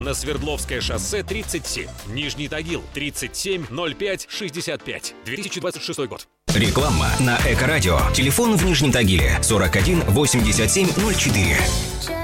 на Свердловское шоссе 37, Нижний Тагил, 37 05 65, 2026 год. Реклама на Эко-радио. Телефон в Нижнем Тагиле 41 87 04.